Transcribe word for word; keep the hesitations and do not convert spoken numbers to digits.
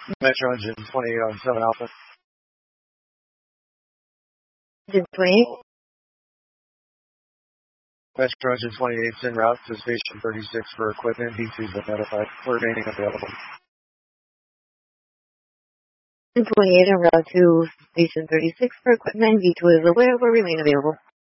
Metro Engine twenty-eight on seven Alpha. Engine twenty-eight. Metro Engine twenty-eight is en route to Station thirty-six for equipment. V two is identified. Remaining available. twenty-eight en route to Station thirty-six for equipment. V two is aware will remain available.